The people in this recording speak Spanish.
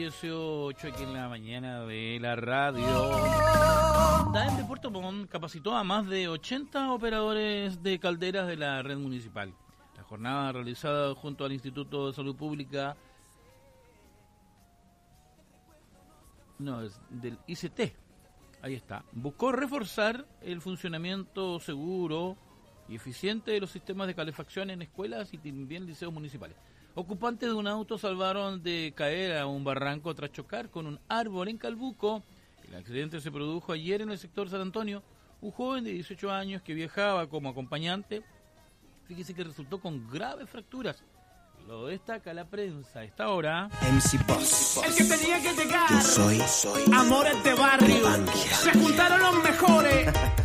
18 aquí en la mañana de la radio. DAEM de Puerto Montt capacitó a más de 80 operadores de calderas de la red municipal. La jornada realizada junto al Instituto de Salud Pública, es del ICT, ahí está, buscó reforzar el funcionamiento seguro y eficiente de los sistemas de calefacción en escuelas y también liceos municipales. Ocupantes de un auto salvaron de caer a un barranco tras chocar con un árbol en Calbuco. El accidente se produjo ayer en el sector San Antonio. Un joven de 18 años que viajaba como acompañante, fíjese que resultó con graves fracturas. Lo destaca la prensa a esta hora. MC Boss. El que tenía que llegar. Yo soy Amores de barrio. Se juntaron los mejores.